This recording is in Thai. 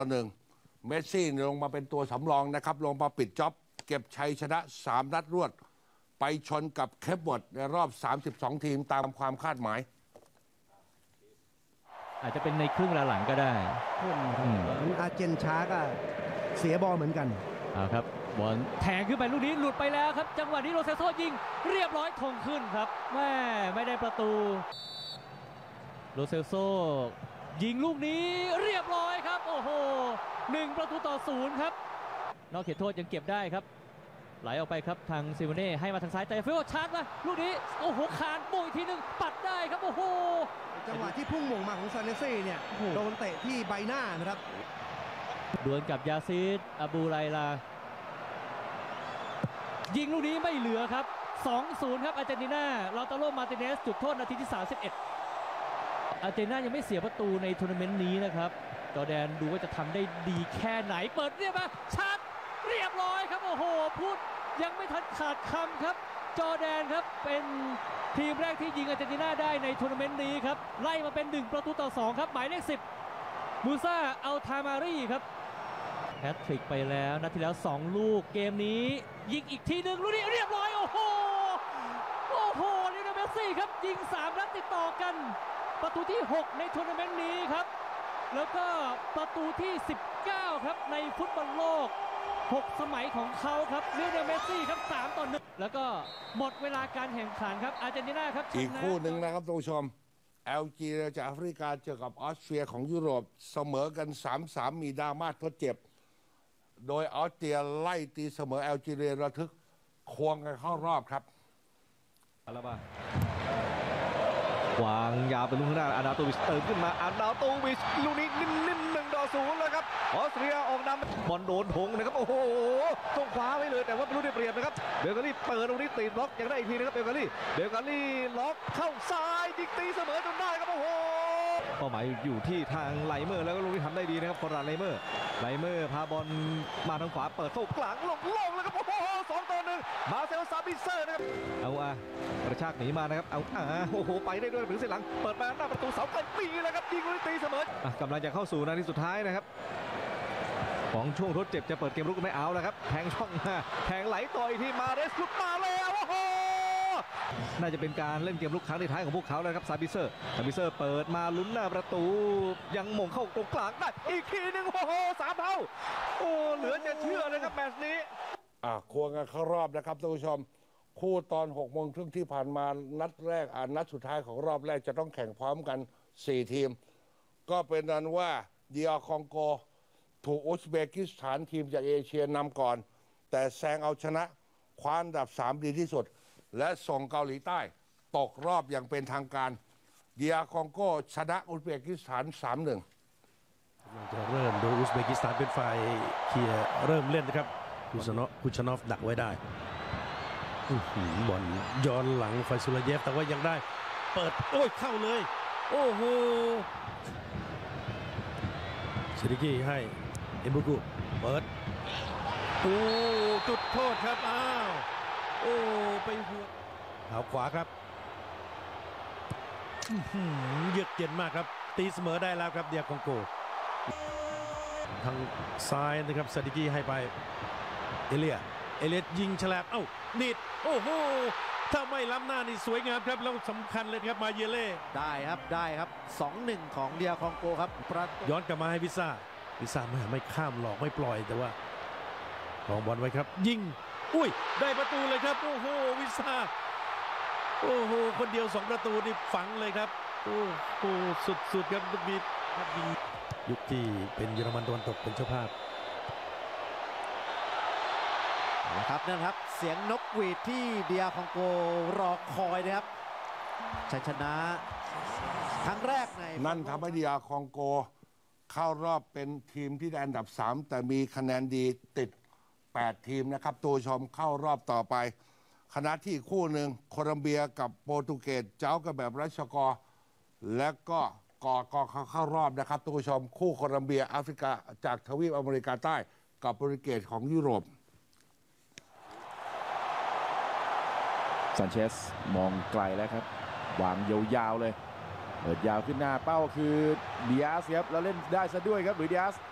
หนึ่งเมสซี่ลงมาเป็นตัวสำรองนะครับลงมาปิดจ็อบเก็บชัยชนะ3 นัดรวดไปชนกับเคปเวิร์ดในรอบ32 ทีมตามความคาดหมายอาจจะเป็นในครึ่งหลังก็ได้อาร์เจนช้าก็เสียบอลเหมือนกันครับบอลแทงขึ้นไปลูกนี้หลุดไปแล้วครับจังหวะนี้โรเซโซยิงเรียบร้อยธงขึ้นครับไม่ได้ประตูโรเซโซยิงลูกนี้เรียบร้อยครับโอ้โห1-0ครับนอกเขตโทษยังเก็บได้ครับไหลออกไปครับทางซิโมเน่ให้มาทางซ้ายแต่ฟิลชาร์จมาลูกนี้โอ้โหคานโบยทีนึงปัดได้ครับโอ้โหจังหวะที่พุ่งหม่งมาของซานเนเซ่เนี่ยโดนเตะที่ใบหน้านะครับดวลกับยาซิดอาบูไลลายิงลูกนี้ไม่เหลือครับ 2-0 ครับอาร์เจนตินาลาตาโรมาร์ติเนสจุดโทษนาทีที่31อาร์เจนตินายังไม่เสียประตูในทัวร์นาเมนต์นี้นะครับจอร์แดนดูว่าจะทำได้ดีแค่ไหนเปิดเรียบมาชาร์จเรียบร้อยครับโอ้โหพูดยังไม่ทันขาดคำครับจอร์แดนครับเป็นทีมแรกที่ยิงอาร์เจนตินาได้ในทัวร์นาเมนต์นี้ครับไล่มาเป็น1-2ครับหมายเลข10มูซาอัลทามารีครับแฮตทริกไปแล้วนัดที่แล้ว2 ลูกเกมนี้ยิงอีกทีหนึ่งลูกนี้เรียบร้อยโอ้โหลิโอเนล เมสซี่ครับยิง3 นัดติดต่อกันประตูที่6ในทัวร์นาเมนต์นี้ครับแล้วก็ประตูที่19ครับในฟุตบอลโลก6 สมัยของเขาครับลิโอเนล เมสซี่ครับ3-1แล้วก็หมดเวลาการแข่งขันครับอาร์เจนตินาครับอีกคู่หนึ่งนะครับท่านผู้ชมแอลจีเรียจากแอฟริกาเจอกับออสเตรียของยุโรปเสมอกัน 3-3 มีดราม่าทดเจ็บโดยออสเตรียไล่ตีเสมอแอลจีเรียระทึกควงกันเข้ารอบครับอาราบาวางยาวไปลูกข้างหน้าอาดาโตวิชเติมขึ้นมาอาดาโตวิชลูกนี้นิ่ม1-0แล้วครับออสเตรียออกนำบอลโดนธงนะครับโอ้โหต้องคว้าไว้เลยแต่ว่าไม่รู้ได้เปรียบนะครับเบลกาลี่เปิดตรงนี้ตีบล็อกยังได้อีกทีนะครับเบลกาลี่ล็อกเข้าซ้ายยิงตีเสมอจนได้ครับโอ้โหเป้าหมายอยู่ที่ทางไลเมอร์แล้วก็ลูกนี้ทำได้ดีนะครับคอนราดไลเมอร์พาบอลมาทางขวาเปิดเข้ากลางลงแล้วครับโอ้โห2-1มาเซลซาบิเซอร์นะครับเอากระชากหนีมานะครับเอาโอ้โหไปได้ด้วยถึงเส้นหลังเปิดมาหน้าประตูเสาไกลปีแล้วครับยิงลูกตีเสมอกำลังจะเข้าสู่นาทีสุดท้ายนะครับของช่วงทดเจ็บจะเปิดเกมลุกไม่เอาแล้วครับแทงช่องมาแทงไหลต่อยที่มาเรสลุกมาแล้วโอ้โหน่าจะเป็นการเล่นเกมลุกครั้งท้ายของพวกเขาแล้วครับซาบิเซอร์เปิดมาลุ้นหน้าประตูยังมงเข้าตรงกลางได้อีกทีหนึ่งโอ้โห3 เท่าโอ้เหลือจะเชื่อนะครับแมตช์นี้ควงกันเข้ารอบนะครับท่านผู้ชมคู่ตอน6 โมงครึ่งที่ผ่านมานัดแรกนัดสุดท้ายของรอบแรกจะต้องแข่งพร้อมกัน4 ทีมก็เป็นนั้นว่าดีอาร์คองโกถูกอุซเบกิสถานทีมจากเอเชียนำก่อนแต่แซงเอาชนะคว้าอันดับ3ดีที่สุดและส่งเกาหลีใต้ตกรอบอย่างเป็นทางการดีอาร์คองโกชนะอุซเบกิสถาน 3-1 จะเริ่มโดยอุซเบกิสถานเป็นฝ่ายเคลียร์เริ่มเล่นนะครับคุชนอฟดักไว้ได้บอลย้อนหลังไฟซุลาเยฟแต่ว่ายังได้เปิดเข้าเลยโอ้โหซิริกี้ให้เอ็มบุกุเปิดจุดโทษครับไปหัวเอาขวาครับเยือกเย็นมากครับตีเสมอได้แล้วครับเดียคองโกทางซ้ายนะครับซิริกี้ให้ไปเอเลียยิงฉลับนิดโอ้โหถ้าไม่ล้ำหน้านี่สวยงามครับแล้วสำคัญเลยครับมาเยเล่ได้ครับ 2-1 ของเดียคองโกครับย้อนกลับมาให้วิซ่าไม่ข้ามหลอกไม่ปล่อยแต่ว่าครองบอลไว้ครับยิงได้ประตูเลยครับโอ้โหวิซ่าคนเดียว2 ประตูนี่ฝังเลยครับโอ้โหสุดครับลูกนี้ครับยิงยุคที่เป็นเยอรมันตะวันตกเป็นเจ้าภาพนะครับนั่นครับเสียงนกหวีดที่เดียคองโกรอคอยนะครับชัยชนะครั้งแรกในนั่นทำให้เดียคองโกเข้ารอบเป็นทีมที่ได้อันดับ3แต่มีคะแนนดีติด8 ทีมนะครับตัวชมเข้ารอบต่อไปขณะที่คู่หนึ่งโคลัมเบียกับโปรตุเกสเจ้ากันแบบรัชกรและก็เข้ารอบนะครับตัวชมคู่โคลัมเบียแอฟริกาจากทวีปอเมริกาใต้กับโปรตุเกสของยุโรปซานเชสมองไกลแล้วครับวางยาวๆเลยเปิดยาวขึ้นหน้าเป้าคือดิอาสครับแล้วเล่นได้ซะด้วยครับหรือดิอาส